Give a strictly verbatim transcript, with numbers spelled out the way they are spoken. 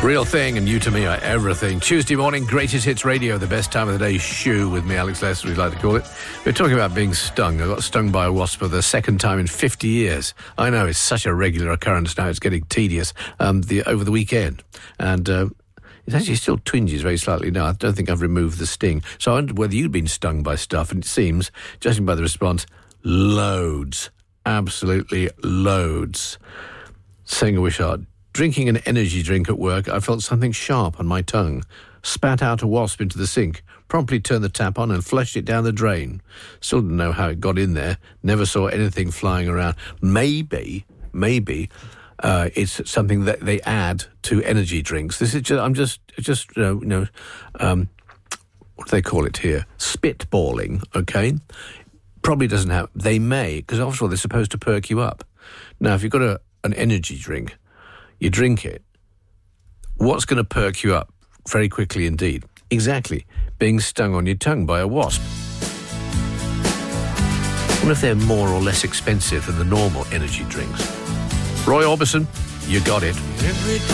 Real Thing and You to Me are everything. Tuesday morning, Greatest Hits Radio, the best time of the day, shoo, with me, Alex Lester, we'd like to call it. We're talking about being stung. I got stung by a wasp for the second time in fifty years. I know, it's such a regular occurrence now, it's getting tedious, um, the, over the weekend. And uh, it actually still twinges very slightly now. I don't think I've removed the sting. So I wondered whether you'd been stung by stuff, and it seems, judging by the response, loads. Absolutely loads. Saying Wishart, drinking an energy drink at work, I felt something sharp on my tongue. Spat out a wasp into the sink, promptly turned the tap on and flushed it down the drain. Still didn't know how it got in there. Never saw anything flying around. Maybe, maybe uh, it's something that they add to energy drinks. This is just, I'm just, just uh, you know, um, what do they call it here? Spitballing, okay? Probably doesn't have. They may, because after all, they're supposed to perk you up. Now, if you've got a, an energy drink, you drink it, what's going to perk you up very quickly indeed? Exactly, being stung on your tongue by a wasp. I wonder if they're more or less expensive than the normal energy drinks. Roy Orbison, you got it.